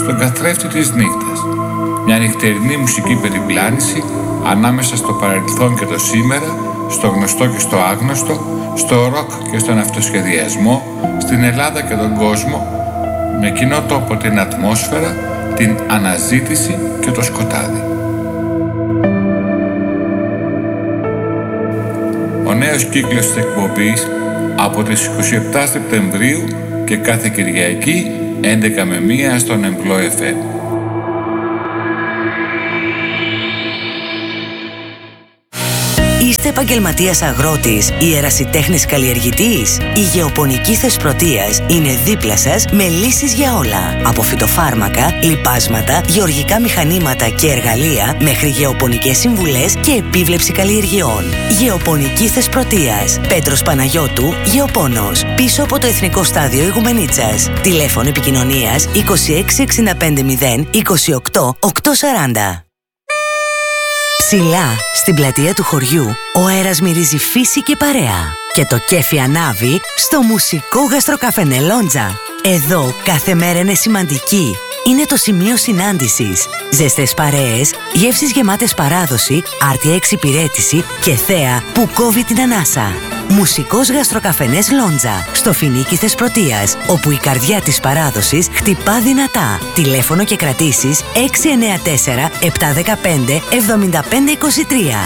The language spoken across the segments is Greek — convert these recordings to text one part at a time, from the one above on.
στον καθρέφτη της νύχτας. Μια νυχτερινή μουσική περιπλάνηση ανάμεσα στο παρελθόν και το σήμερα, στο γνωστό και στο άγνωστο, στο ροκ και στον αυτοσχεδιασμό, στην Ελλάδα και τον κόσμο, με κοινό τόπο την ατμόσφαιρα, την αναζήτηση και το σκοτάδι. Ο νέος κύκλος της εκπομπής από τις 27 Σεπτεμβρίου και κάθε Κυριακή 11 με 1 στον Εμπλό FM. Είστε επαγγελματίας αγρότης ή ερασιτέχνης καλλιεργητής? Η Γεωπονική Θεσπρωτείας είναι δίπλα σας με λύσεις για όλα. Από φυτοφάρμακα, λιπάσματα, γεωργικά μηχανήματα και εργαλεία μέχρι γεωπονικές συμβουλές και επίβλεψη καλλιεργειών. Γεωπονική Θεσπρωτείας. Πέτρος Παναγιώτου, Γεωπόνος. Πίσω από το Εθνικό Στάδιο Ηγουμενίτσας. Τηλέφωνο επικοινωνίας 26650 28 840. Ψηλά, στην πλατεία του χωριού, ο αέρας μυρίζει φύση και παρέα. Και το κέφι ανάβει στο μουσικό γαστροκαφενέ Λόντζα. Εδώ κάθε μέρα είναι σημαντική. Είναι το σημείο συνάντησης. Ζεστές παρέες, γεύσεις γεμάτες παράδοση, άρτια εξυπηρέτηση και θέα που κόβει την ανάσα. Μουσικός γαστροκαφενές Λόντζα, στο Φοινίκι Θεσπρωτείας, όπου η καρδιά της παράδοσης χτυπά δυνατά. Τηλέφωνο και κρατήσεις 694 715 7523.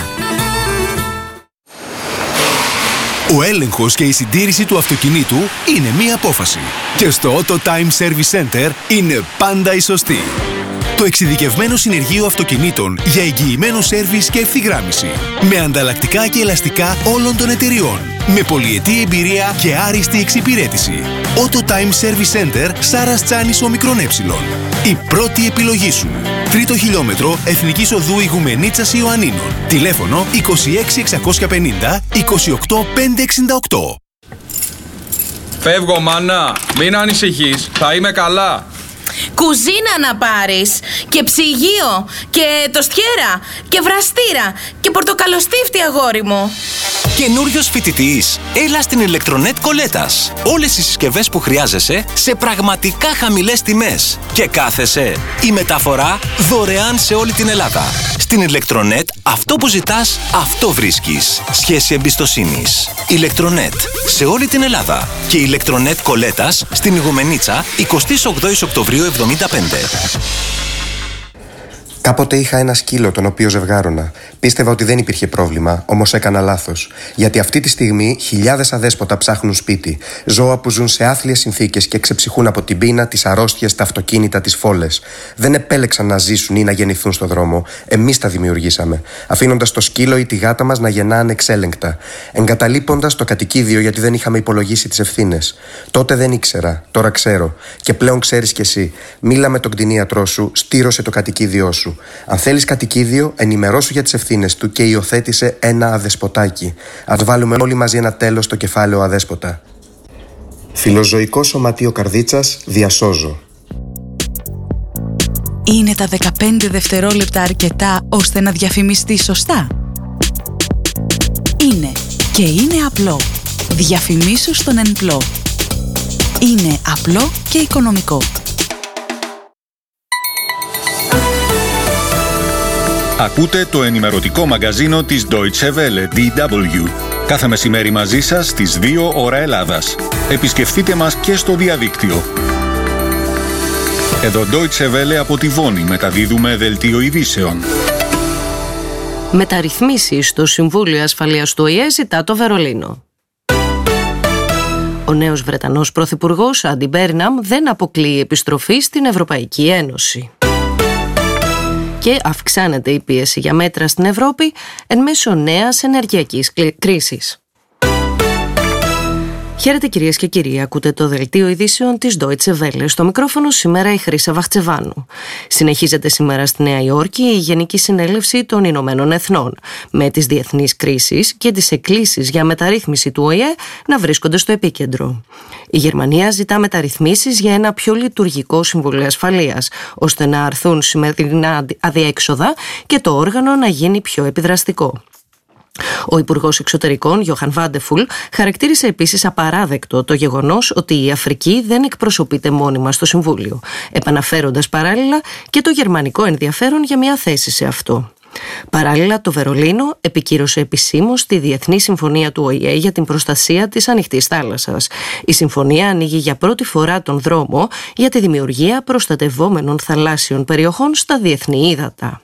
Ο έλεγχος και η συντήρηση του αυτοκινήτου είναι μία απόφαση. Και στο Auto Time Service Center είναι πάντα η σωστή. Το εξειδικευμένο συνεργείο αυτοκινήτων για εγγυημένο σέρβις και ευθυγράμμιση. Με ανταλλακτικά και ελαστικά όλων των εταιριών. Με πολυετή εμπειρία και άριστη εξυπηρέτηση. Auto Time Service Center Σάρας Τσάνης Ομικρόν Έψιλον. Η πρώτη επιλογή σου. 3ο χιλιόμετρο Εθνικής Οδού Ηγουμενίτσας Ιωαννίνων. Τηλέφωνο 26650 28568. Φεύγω, μάνα. Μην ανησυχείς. Θα είμαι καλά. Κουζίνα να πάρεις και ψυγείο και τοστιέρα και βραστήρα και πορτοκαλοστίφτη, αγόρι μου. Καινούριος φοιτητής, έλα στην Ηλεκτρονέτ Κολέτας. Όλες οι συσκευές που χρειάζεσαι σε πραγματικά χαμηλές τιμές. Και κάθεσαι, η μεταφορά δωρεάν σε όλη την Ελλάδα. Στην Ηλεκτρονέτ, αυτό που ζητάς, αυτό βρίσκεις. Σχέση εμπιστοσύνης. Ηλεκτρονέτ, σε όλη την Ελλάδα. Και Ηλεκτρονέτ Κολέτας στην Ηγουμενίτσα, 28 Οκτωβρίου 75. Κάποτε είχα ένα σκύλο τον οποίο ζευγάρωνα. Πίστευα ότι δεν υπήρχε πρόβλημα, όμως έκανα λάθος. Γιατί αυτή τη στιγμή χιλιάδες αδέσποτα ψάχνουν σπίτι. Ζώα που ζουν σε άθλιες συνθήκες και ξεψυχούν από την πείνα, τις αρρώστιες, τα αυτοκίνητα, τις φόλες. Δεν επέλεξαν να ζήσουν ή να γεννηθούν στον δρόμο. Εμείς τα δημιουργήσαμε. Αφήνοντας το σκύλο ή τη γάτα μας να γεννά ανεξέλεγκτα. Εγκαταλείποντας το κατοικίδιο γιατί δεν είχαμε υπολογίσει τις ευθύνες. Τότε δεν ήξερα, τώρα ξέρω. Και πλέον ξέρεις κι εσύ. Μίλα με τον κτηνίατρό σου, στήρωσε το κατοικίδιό σου. Αν θέλεις κατοικίδιο, ενημερώσου για τις ευθύνες του και υιοθέτησε ένα αδεσποτάκι. Ας βάλουμε όλοι μαζί ένα τέλος στο κεφάλαιο αδέσποτα. Φιλοζωικό Σωματείο Καρδίτσας, διασώζω. Είναι τα 15 δευτερόλεπτα αρκετά ώστε να διαφημιστεί σωστά? Είναι και είναι απλό. Διαφημίσου στον Εμπλό. Είναι απλό και οικονομικό. Ακούτε το ενημερωτικό μαγκαζίνο της Deutsche Welle, DW. Κάθε μεσημέρι μαζί σας στις 2 ώρα Ελλάδας. Επισκεφτείτε μας και στο διαδίκτυο. Εδώ Deutsche Welle από τη Βόνη μεταδίδουμε δελτίο ειδήσεων. Μεταρρυθμίσεις στο Συμβούλιο Ασφαλείας του ΟΗΕ ζητά το Βερολίνο. Ο νέος Βρετανός Πρωθυπουργός, Άντι Μπέρναμ, δεν αποκλείει επιστροφή στην Ευρωπαϊκή Ένωση. Και αυξάνεται η πίεση για μέτρα στην Ευρώπη εν μέσω νέας ενεργειακής κρίσης. Χαίρετε κυρίες και κύριοι, ακούτε το δελτίο ειδήσεων της Deutsche Welle. Στο μικρόφωνο σήμερα η Χρύσα Βαχτσεβάνου. Συνεχίζεται σήμερα στη Νέα Υόρκη η Γενική Συνέλευση των Ηνωμένων Εθνών, με τις διεθνείς κρίσεις και τις εκκλήσεις για μεταρρύθμιση του ΟΗΕ να βρίσκονται στο επίκεντρο. Η Γερμανία ζητά μεταρρυθμίσεις για ένα πιο λειτουργικό Συμβούλιο Ασφαλείας, ώστε να αρθούν σημερινά αδιέξοδα και το όργανο να γίνει πιο επιδραστικό. Ο Υπουργός Εξωτερικών, Γιόχαν Βάντεφουλ, χαρακτήρισε επίσης απαράδεκτο το γεγονός ότι η Αφρική δεν εκπροσωπείται μόνιμα στο Συμβούλιο, επαναφέροντας παράλληλα και το γερμανικό ενδιαφέρον για μια θέση σε αυτό. Παράλληλα, το Βερολίνο επικύρωσε επισήμως τη Διεθνή Συμφωνία του ΟΗΕ για την προστασία της ανοιχτής θάλασσας. Η συμφωνία ανοίγει για πρώτη φορά τον δρόμο για τη δημιουργία προστατευόμενων θαλάσσιων περιοχών στα διεθνή ύδατα.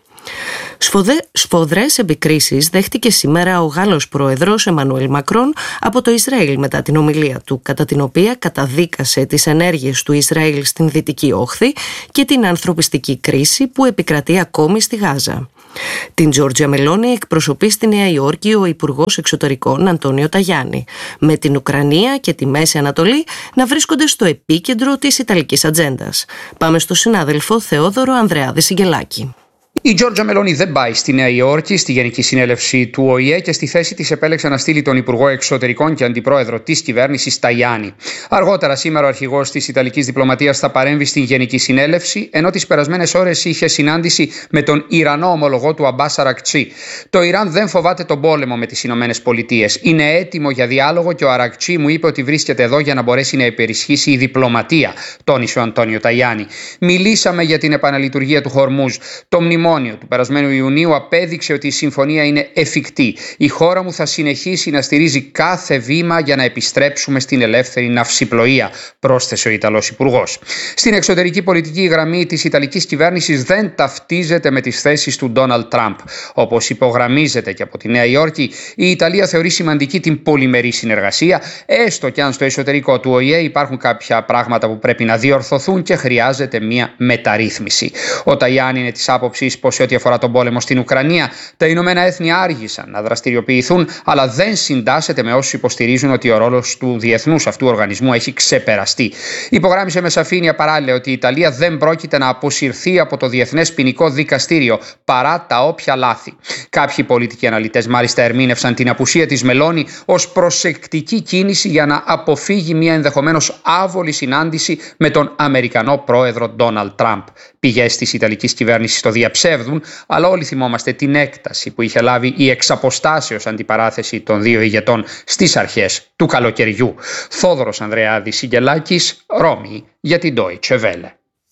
Σφοδρές επικρίσεις δέχτηκε σήμερα ο Γάλλος πρόεδρος Εμμανουέλ Μακρόν από το Ισραήλ μετά την ομιλία του, κατά την οποία καταδίκασε τις ενέργειες του Ισραήλ στην Δυτική Όχθη και την ανθρωπιστική κρίση που επικρατεί ακόμη στη Γάζα. Την Τζόρτζια Μελόνι εκπροσωπεί στη Νέα Υόρκη ο Υπουργός Εξωτερικών Αντώνιο Ταγιάννη, με την Ουκρανία και τη Μέση Ανατολή να βρίσκονται στο επίκεντρο της Ιταλικής ατζέντας. Πάμε στο συνάδελφο Θεόδωρο Ανδρεάδη Σιγκελάκη. Η Τζόρτζια Μελόνι δεν πάει στη Νέα Υόρκη, στη Γενική Συνέλευση του ΟΗΕ, και στη θέση της επέλεξε να στείλει τον Υπουργό Εξωτερικών και Αντιπρόεδρο της κυβέρνησης Ταγιάννη. Αργότερα σήμερα ο αρχηγός της Ιταλικής Διπλωματίας θα παρέμβει στην Γενική Συνέλευση, ενώ τις περασμένες ώρες είχε συνάντηση με τον Ιρανό ομολογό του Αμπάς Αρακτσί. Το Ιράν δεν φοβάται τον πόλεμο με τις Ηνωμένες Πολιτείες. Είναι έτοιμο για διάλογο και ο Αρακτσί μου είπε ότι βρίσκεται εδώ για να μπορέσει να υπερισχύσει η διπλωματία, τόνισε ο Αντώνιο Ταγιάννη. Μιλήσαμε για την επαναλειτουργία του Χορμούζ. Το μνημόνιο του περασμένου Ιουνίου απέδειξε ότι η συμφωνία είναι εφικτή. Η χώρα μου θα συνεχίσει να στηρίζει κάθε βήμα για να επιστρέψουμε στην ελεύθερη ναυσιπλοεία, πρόσθεσε ο Ιταλός Υπουργός. Στην εξωτερική πολιτική γραμμή της Ιταλικής κυβέρνησης δεν ταυτίζεται με τις θέσεις του Ντόναλντ Τραμπ. Όπως υπογραμμίζεται και από τη Νέα Υόρκη, η Ιταλία θεωρεί σημαντική την πολυμερή συνεργασία, έστω και αν στο εσωτερικό του ΟΗΕ υπάρχουν κάποια πράγματα που πρέπει να διορθωθούν και χρειάζεται μια μεταρρύθμιση. Ο Ταγιάννη είναι της άποψης πως σε ό,τι αφορά τον πόλεμο στην Ουκρανία, τα Ηνωμένα Έθνη άργησαν να δραστηριοποιηθούν, αλλά δεν συντάσσεται με όσους υποστηρίζουν ότι ο ρόλος του διεθνούς αυτού οργανισμού έχει ξεπεραστεί. Υπογράμμισε με σαφήνεια παράλληλα ότι η Ιταλία δεν πρόκειται να αποσυρθεί από το Διεθνές Ποινικό Δικαστήριο παρά τα όποια λάθη. Κάποιοι πολιτικοί αναλυτές μάλιστα ερμήνευσαν την απουσία της Μελόνι ως προσεκτική κίνηση για να αποφύγει μια ενδεχομένως άβολη συνάντηση με τον Αμερικανό πρόεδρο Ντόναλντ Τραμπ. Πηγές της Ιταλικής κυβέρνησης το διαψεύδουν, αλλά όλοι θυμόμαστε την έκταση που είχε λάβει η εξαποστάσεως αντιπαράθεση των δύο ηγετών στις αρχές του καλοκαιριού. Θόδωρος Ανδρεάδης Σιγκελάκης, Ρώμη, για την Deutsche Welle.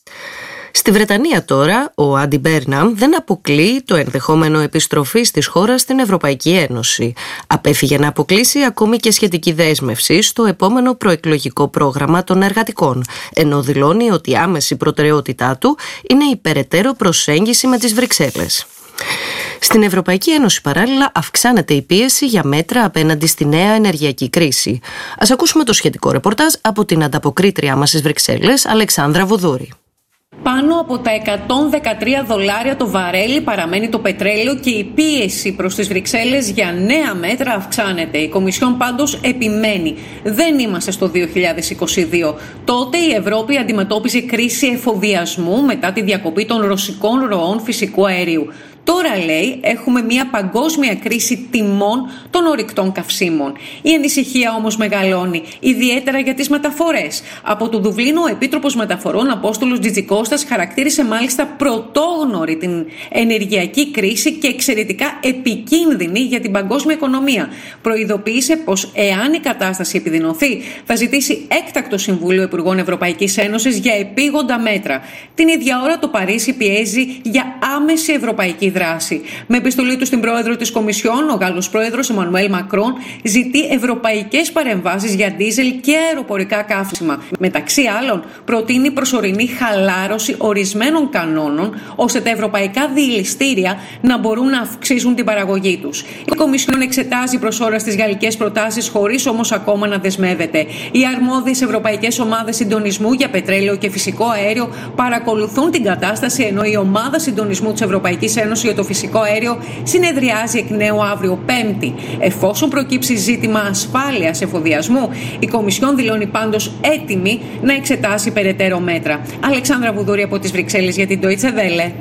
Στη Βρετανία τώρα, ο Άντι Μπέρναμ δεν αποκλείει το ενδεχόμενο επιστροφής της χώρας στην Ευρωπαϊκή Ένωση. Απέφυγε να αποκλείσει ακόμη και σχετική δέσμευση στο επόμενο προεκλογικό πρόγραμμα των εργατικών, ενώ δηλώνει ότι η άμεση προτεραιότητά του είναι η περαιτέρω προσέγγιση με τις Βρυξέλλες. Στην Ευρωπαϊκή Ένωση παράλληλα αυξάνεται η πίεση για μέτρα απέναντι στη νέα ενεργειακή κρίση. Ας ακούσουμε το σχετικό ρεπορτάζ από την ανταποκρίτριά μας στις Βρυξέλλες, Αλεξάνδρα Βουδούρη. Πάνω από τα $113 το βαρέλι παραμένει το πετρέλαιο και η πίεση προς τις Βρυξέλλες για νέα μέτρα αυξάνεται. Η Κομισιόν πάντως επιμένει. Δεν είμαστε στο 2022. Τότε η Ευρώπη αντιμετώπιζε κρίση εφοδιασμού μετά τη διακοπή των ρωσικών ροών φυσικού αερίου. Τώρα, λέει, έχουμε μια παγκόσμια κρίση τιμών των ορυκτών καυσίμων. Η ανησυχία όμως μεγαλώνει, ιδιαίτερα για τις μεταφορές. Από το Δουβλίνο, ο Επίτροπος Μεταφορών Απόστολος Τζιτζικώστας χαρακτήρισε μάλιστα πρωτόγνωρη την ενεργειακή κρίση και εξαιρετικά επικίνδυνη για την παγκόσμια οικονομία. Προειδοποίησε πως εάν η κατάσταση επιδεινωθεί, θα ζητήσει έκτακτο Συμβούλιο Υπουργών Ευρωπαϊκής Ένωσης για επίγοντα μέτρα. Την ίδια ώρα, το Παρίσι πιέζει για άμεση ευρωπαϊκή δράση. Με επιστολή του στην πρόεδρο της Κομισιόν, ο Γάλλος πρόεδρος Εμμανουέλ Μακρόν ζητεί ευρωπαϊκές παρεμβάσεις για ντίζελ και αεροπορικά καύσιμα. Μεταξύ άλλων, προτείνει προσωρινή χαλάρωση ορισμένων κανόνων, ώστε τα ευρωπαϊκά διελιστήρια να μπορούν να αυξήσουν την παραγωγή τους. Η Κομισιόν εξετάζει προς ώρα τις γαλλικές προτάσεις, χωρίς όμως ακόμα να δεσμεύεται. Οι αρμόδιες ευρωπαϊκές ομάδες συντονισμού για πετρέλαιο και φυσικό αέριο παρακολουθούν την κατάσταση, ενώ η ομάδα συντονισμού της Ευρωπαϊκής Ένωσης για το φυσικό αέριο συνεδριάζει εκ νέου αύριο Πέμπτη. Εφόσον προκύψει ζήτημα ασφάλειας εφοδιασμού, η Κομισιόν δηλώνει πάντως έτοιμη να εξετάσει περαιτέρω μέτρα. Αλεξάνδρα Βουδούρη από τις Βρυξέλλες για την Deutsche Welle.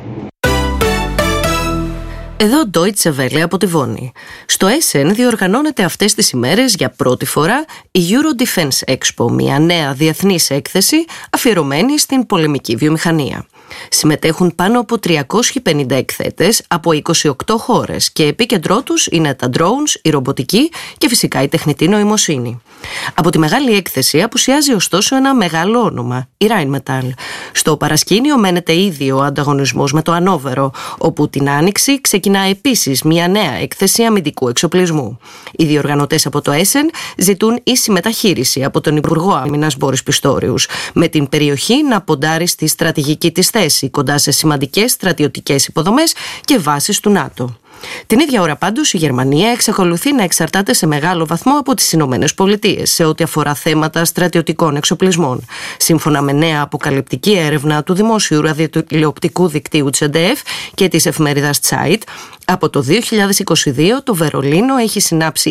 Εδώ Deutsche Welle από τη Βόνη. Στο Essen διοργανώνεται αυτές τις ημέρες για πρώτη φορά η Euro Defense Expo, μια νέα διεθνής έκθεση αφιερωμένη στην πολεμική βιομηχανία. Συμμετέχουν πάνω από 350 εκθέτες από 28 χώρες και επίκεντρό τους είναι τα drones, η ρομποτική και φυσικά η τεχνητή νοημοσύνη. Από τη μεγάλη έκθεση απουσιάζει ωστόσο ένα μεγάλο όνομα, η Rheinmetall. Στο παρασκήνιο μένεται ήδη ο ανταγωνισμός με το Ανόβερο, όπου την Άνοιξη ξεκινά επίσης μια νέα έκθεση αμυντικού εξοπλισμού. Οι διοργανωτές από το Essen ζητούν ίση μεταχείριση από τον Υπουργό Άμυνας Μπόρις Πιστόριους, με την περιοχή να ποντάρει στη στρατηγική της θέση κοντά σε σημαντικές στρατιωτικές υποδομές και βάσεις του ΝΑΤΟ. Την ίδια ώρα πάντως η Γερμανία εξακολουθεί να εξαρτάται σε μεγάλο βαθμό από τις Ηνωμένες Πολιτείες σε ό,τι αφορά θέματα στρατιωτικών εξοπλισμών. Σύμφωνα με νέα αποκαλυπτική έρευνα του δημόσιου ραδιοτηλεοπτικού δικτύου ZDF και της εφημερίδας Zeit, από το 2022 το Βερολίνο έχει συνάψει